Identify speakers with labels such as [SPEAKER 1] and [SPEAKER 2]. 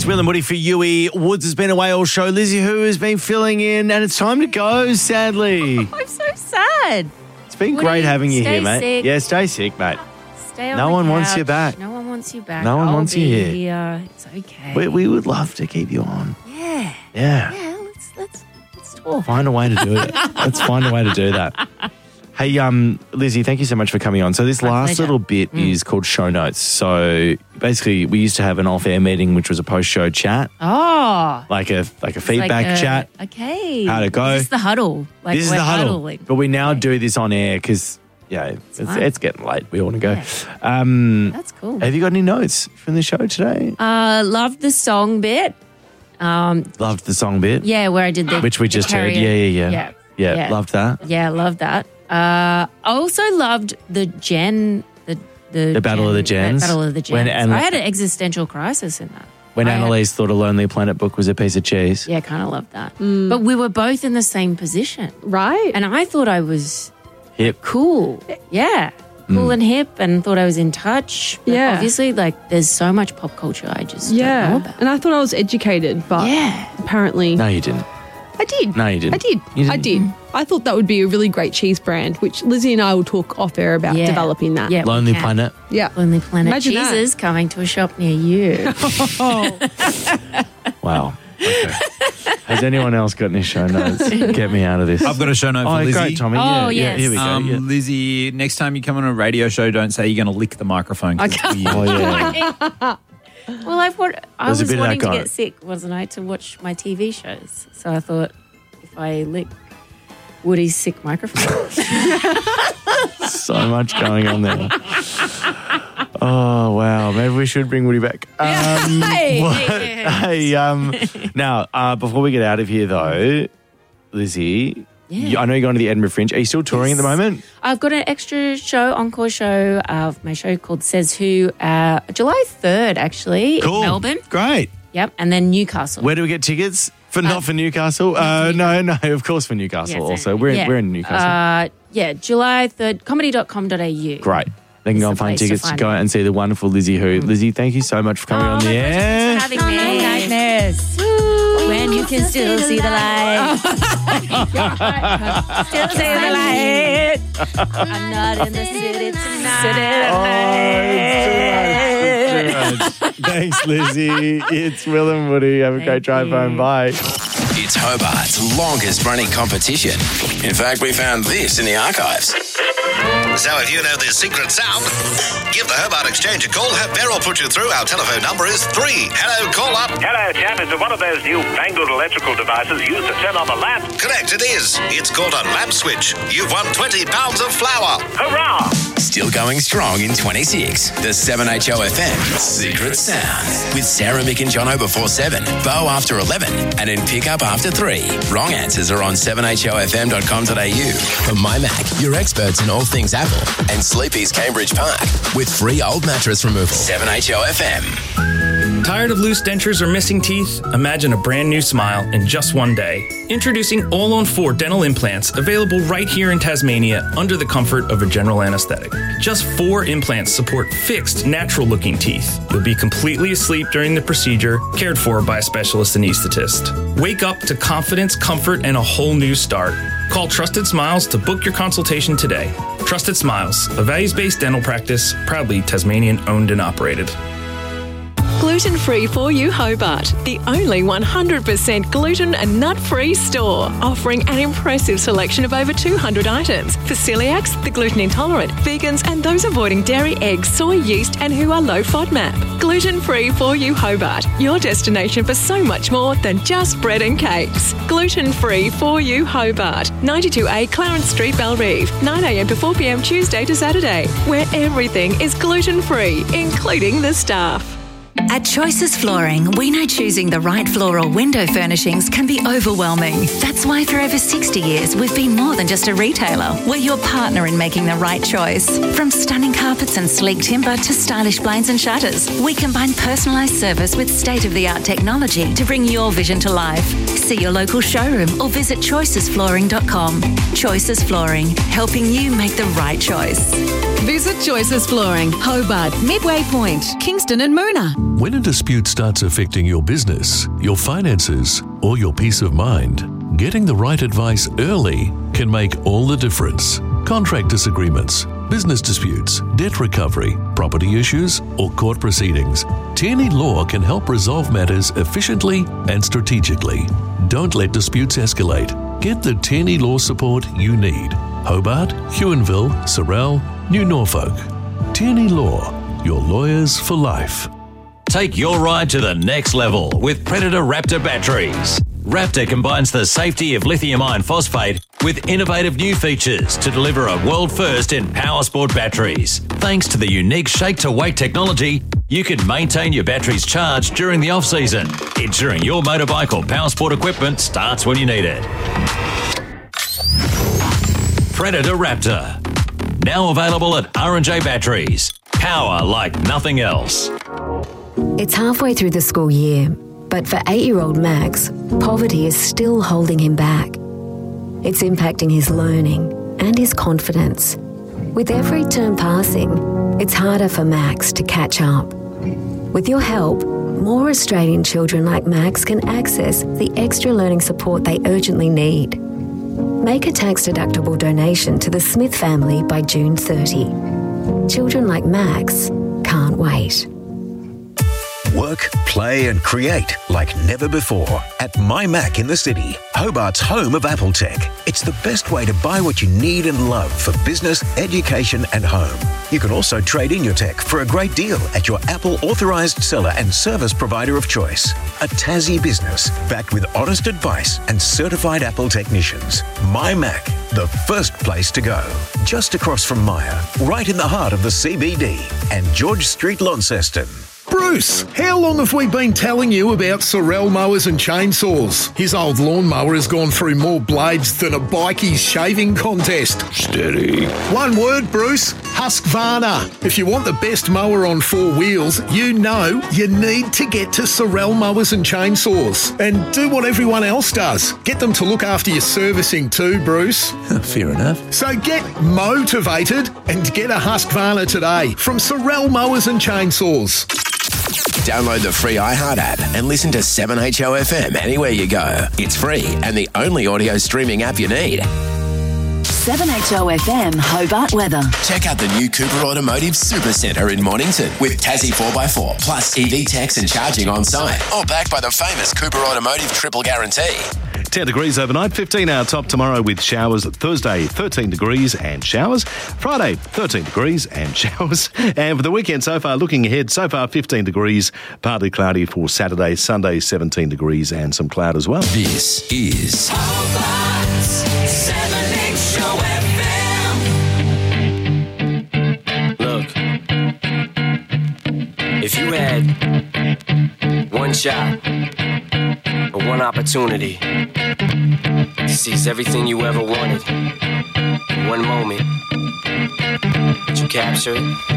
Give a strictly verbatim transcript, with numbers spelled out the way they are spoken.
[SPEAKER 1] It's Will and Woody for Yui. Woods has been away all show. Lizzie Who has been filling in, and it's time to go, sadly.
[SPEAKER 2] I'm so sad.
[SPEAKER 1] It's been
[SPEAKER 2] Woody,
[SPEAKER 1] great having you
[SPEAKER 2] stay
[SPEAKER 1] here, mate.
[SPEAKER 2] sick.
[SPEAKER 1] Yeah, stay sick, mate.
[SPEAKER 2] Stay on
[SPEAKER 1] No
[SPEAKER 2] the
[SPEAKER 1] one wants
[SPEAKER 2] couch.
[SPEAKER 1] you back.
[SPEAKER 2] No one wants you back.
[SPEAKER 1] No one
[SPEAKER 2] I'll
[SPEAKER 1] wants
[SPEAKER 2] be
[SPEAKER 1] you here.
[SPEAKER 2] here. It's okay.
[SPEAKER 1] We, we would love to keep you on.
[SPEAKER 2] yeah.
[SPEAKER 1] Yeah.
[SPEAKER 2] Yeah, let's, let's, let's talk.
[SPEAKER 1] Find a way to do it. Let's find a way to do that. Hey, um, Lizzie, thank you so much for coming on. So this
[SPEAKER 2] My
[SPEAKER 1] last
[SPEAKER 2] pleasure.
[SPEAKER 1] little bit
[SPEAKER 2] Mm.
[SPEAKER 1] is called show notes. So basically, we used to have an off-air meeting, which was a post-show chat,
[SPEAKER 2] Oh.
[SPEAKER 1] like a like a feedback
[SPEAKER 2] Like, uh,
[SPEAKER 1] chat.
[SPEAKER 2] Okay.
[SPEAKER 1] How'd it go?
[SPEAKER 2] This is the huddle. Like
[SPEAKER 1] This is
[SPEAKER 2] we're
[SPEAKER 1] the huddle,
[SPEAKER 2] huddling.
[SPEAKER 1] but we now
[SPEAKER 2] Okay.
[SPEAKER 1] do this on air because yeah, it's, it's,
[SPEAKER 2] fine.
[SPEAKER 1] it's getting late. We want to go.
[SPEAKER 2] Yeah.
[SPEAKER 1] Um,
[SPEAKER 2] That's cool.
[SPEAKER 1] have you got any notes from the show today?
[SPEAKER 2] Uh, loved the song bit. Um,
[SPEAKER 1] Loved the song bit,
[SPEAKER 2] yeah, where I did the
[SPEAKER 1] which we
[SPEAKER 2] the
[SPEAKER 1] just heard.
[SPEAKER 2] karaoke.
[SPEAKER 1] Yeah, yeah, yeah,
[SPEAKER 2] Yeah.
[SPEAKER 1] yeah.
[SPEAKER 2] Yeah.
[SPEAKER 1] Loved that.
[SPEAKER 2] Yeah, love that. Uh, I also loved the Gen, the the,
[SPEAKER 1] The Battle of the Gens?
[SPEAKER 2] Battle of the Gens.
[SPEAKER 1] When Anna-
[SPEAKER 2] I had an existential crisis in that.
[SPEAKER 1] When
[SPEAKER 2] I had-
[SPEAKER 1] Annalise thought a Lonely Planet book was a piece of cheese.
[SPEAKER 2] Yeah, kind of loved that. But we were both in the same position,
[SPEAKER 3] Right?
[SPEAKER 2] and I thought I was
[SPEAKER 1] Hip.
[SPEAKER 2] cool. Yeah. Cool and hip, and thought I was in touch. But
[SPEAKER 3] Yeah.
[SPEAKER 2] obviously, like, there's so much pop culture I just don't know
[SPEAKER 3] yeah.
[SPEAKER 2] about.
[SPEAKER 3] And I thought I was educated, but
[SPEAKER 2] Yeah.
[SPEAKER 3] apparently
[SPEAKER 1] No, you didn't.
[SPEAKER 3] I did.
[SPEAKER 1] No, you didn't.
[SPEAKER 3] I did.
[SPEAKER 1] You
[SPEAKER 3] I
[SPEAKER 1] didn't.
[SPEAKER 3] did. I thought that would be a really great cheese brand, which Lizzie and I will talk off air about
[SPEAKER 2] Yeah.
[SPEAKER 3] developing that.
[SPEAKER 2] Yeah. we
[SPEAKER 1] Lonely
[SPEAKER 2] can.
[SPEAKER 1] Planet.
[SPEAKER 3] Yeah.
[SPEAKER 2] Lonely Planet
[SPEAKER 3] Imagine that.
[SPEAKER 2] cheeses coming to a shop near you.
[SPEAKER 1] Wow. Okay. Has anyone else got any show notes? Get me out of this.
[SPEAKER 4] I've got a show note for
[SPEAKER 1] Oh,
[SPEAKER 4] Lizzie.
[SPEAKER 1] great, Tommy.
[SPEAKER 2] Oh,
[SPEAKER 1] yeah, yeah,
[SPEAKER 2] yes.
[SPEAKER 1] here we go.
[SPEAKER 4] Um,
[SPEAKER 1] yeah.
[SPEAKER 4] Lizzie, next time you come on a radio show, don't say you're going to lick the microphone. 'cause it's weird.
[SPEAKER 1] Oh, yeah.
[SPEAKER 2] Well, I've what I
[SPEAKER 1] There's a
[SPEAKER 2] was
[SPEAKER 1] bit of that
[SPEAKER 2] wanting to
[SPEAKER 1] going.
[SPEAKER 2] get sick, wasn't I, to watch my T V shows. So I thought if I lick Woody's sick microphone.
[SPEAKER 1] So much going on there. Oh, wow. Maybe we should bring Woody back. Um,
[SPEAKER 2] Hey,
[SPEAKER 1] what-
[SPEAKER 2] hey, hey.
[SPEAKER 1] hey, um, now, uh, before we get out of here, though, Lizzie,
[SPEAKER 2] Yeah.
[SPEAKER 1] you, I know you're going to the Edinburgh Fringe. Are you still touring at the
[SPEAKER 2] Yes.
[SPEAKER 1] moment?
[SPEAKER 2] I've got an extra show, encore show of my show called Says Who, uh, July third, actually, in Melbourne.
[SPEAKER 1] Great.
[SPEAKER 2] Yep, and then Newcastle.
[SPEAKER 1] Where do we get tickets? For not for Newcastle? Uh, no, no, of course for Newcastle
[SPEAKER 2] Yeah,
[SPEAKER 1] also.
[SPEAKER 2] same.
[SPEAKER 1] We're in,
[SPEAKER 2] Yeah.
[SPEAKER 1] we're in Newcastle.
[SPEAKER 2] Uh, yeah, July third, comedy dot com dot a u.
[SPEAKER 1] Great. They can
[SPEAKER 2] It's
[SPEAKER 1] go
[SPEAKER 2] the
[SPEAKER 1] and find
[SPEAKER 2] place to
[SPEAKER 1] tickets to
[SPEAKER 2] find
[SPEAKER 1] go
[SPEAKER 2] it.
[SPEAKER 1] and see the wonderful Lizzie Who. Lizzie, thank you so much for coming
[SPEAKER 2] Oh,
[SPEAKER 1] on the
[SPEAKER 2] my pleasure.
[SPEAKER 1] air.
[SPEAKER 2] Thanks for having me. Nightmares. When you can still see the light. Still see the light. I'm not in the city tonight.
[SPEAKER 1] Oh, it's too much, it's too much. Thanks, Lizzie. It's Will and Woody. Have a
[SPEAKER 2] Thank
[SPEAKER 1] great drive
[SPEAKER 2] you.
[SPEAKER 1] home. Bye.
[SPEAKER 5] It's Hobart's longest running competition. In fact, we found this in the archives.
[SPEAKER 6] So if you know this secret sound, give the Hobart Exchange a call. Have Beryl put you through. Our telephone number is three. Hello, call up.
[SPEAKER 7] Hello, chap. Is it one of those new fangled electrical devices used to turn on the lamp?
[SPEAKER 6] Correct, it is. It's called a lamp switch. You've won twenty pounds of flour.
[SPEAKER 7] Hurrah!
[SPEAKER 5] Still going strong in twenty-six. The seven H O F M Secret Sound. With Sarah, Mick and Jono before seven, Bo after eleven, and in pickup after three. Wrong answers are on seven H O F M dot com dot a u. From My Mac, your experts in all things Apple, and Sleepy's Cambridge Park. With free old mattress removal. seven H O F M.
[SPEAKER 8] Tired of loose dentures or missing teeth? Imagine a brand new smile in just one day. Introducing All on four dental implants, available right here in Tasmania under the comfort of a general anesthetic. Just four implants support fixed, natural-looking teeth. You'll be completely asleep during the procedure, cared for by a specialist anaesthetist. Wake up to confidence, comfort, and a whole new start. Call Trusted Smiles to book your consultation today. Trusted Smiles, a values-based dental practice, proudly Tasmanian-owned and operated.
[SPEAKER 9] Gluten-free for you Hobart, the only one hundred percent gluten and nut-free store, offering an impressive selection of over two hundred items for celiacs, the gluten intolerant, vegans and those avoiding dairy, eggs, soy, yeast and who are low FODMAP. Gluten-free for you Hobart, your destination for so much more than just bread and cakes. Gluten-free for you Hobart, ninety-two A Clarence Street, Bellerive, nine a m to four p m Tuesday to Saturday, where everything is gluten-free, including the staff.
[SPEAKER 10] At Choices Flooring, we know choosing the right floor or window furnishings can be overwhelming. That's why for over sixty years, we've been more than just a retailer. We're your partner in making the right choice. From stunning carpets and sleek timber to stylish blinds and shutters, we combine personalised service with state-of-the-art technology to bring your vision to life. See your local showroom or visit choices flooring dot com. Choices Flooring, helping you make the right choice.
[SPEAKER 11] Visit Choices Flooring, Hobart, Midway Point, Kingston and Moona. When a dispute starts affecting your business, your finances, or your peace of mind, getting the right advice early can make all the difference. Contract disagreements, business disputes, debt recovery, property issues, or court proceedings. Tierney Law can help resolve matters efficiently and strategically. Don't let disputes escalate. Get the Tierney Law support you need. Hobart, Huonville, Sorell, New Norfolk. Tierney Law, your lawyers for life.
[SPEAKER 12] Take your ride to the next level with Predator Raptor batteries. Raptor combines the safety of lithium iron phosphate with innovative new features to deliver a world first in power sport batteries. Thanks to the unique shake-to-weight technology, you can maintain your batteries charged during the off-season, ensuring your motorbike or power sport equipment starts when you need it. Predator Raptor. Now available at R and J Batteries. Power like nothing else.
[SPEAKER 13] It's halfway through the school year, but for eight-year-old Max, poverty is still holding him back. It's impacting his learning and his confidence. With every term passing, it's harder for Max to catch up. With your help, more Australian children like Max can access the extra learning support they urgently need. Make a tax-deductible donation to the Smith family by June thirtieth. Children like Max can't wait.
[SPEAKER 14] Work, play and create like never before at My Mac in the City, Hobart's home of Apple Tech. It's the best way to buy what you need and love for business, education and home. You can also trade in your tech for a great deal at your Apple authorised seller and service provider of choice. A Tassie business backed with honest advice and certified Apple technicians. My Mac, the first place to go. Just across from Myer, right in the heart of the C B D and George Street, Launceston.
[SPEAKER 15] Bruce, how long have we been telling you about Sorell mowers and chainsaws? His old lawnmower has gone through more blades than a bikies shaving contest. Steady. One word, Bruce. Husqvarna. If you want the best mower on four wheels, you know you need to get to Sorell mowers and chainsaws. And do what everyone else does. Get them to look after your servicing too, Bruce.
[SPEAKER 11] Fair enough.
[SPEAKER 15] So get motivated and get a Husqvarna today from Sorell Mowers and Chainsaws.
[SPEAKER 5] Download the free iHeart app and listen to seven H O F M anywhere you go. It's free and the only audio streaming app you need.
[SPEAKER 16] seven H O F M Hobart weather.
[SPEAKER 5] Check out the new Cooper Automotive Supercentre in Mornington with Tassie four by four plus E V techs and charging on site. All backed by the famous Cooper Automotive Triple Guarantee.
[SPEAKER 17] ten degrees overnight, fifteen our top tomorrow with showers. Thursday, thirteen degrees and showers. Friday, thirteen degrees and showers. And for the weekend so far, looking ahead, so far fifteen degrees, partly cloudy for Saturday. Sunday, seventeen degrees and some cloud as well.
[SPEAKER 5] This is
[SPEAKER 18] Hobart's seven H O F M.
[SPEAKER 19] Look, if you had one shot or one opportunity to seize everything you ever wanted in one moment, would you capture it?